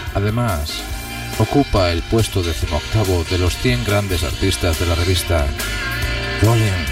Además, ocupa el puesto 18º de los 100 grandes artistas de la revista Rolling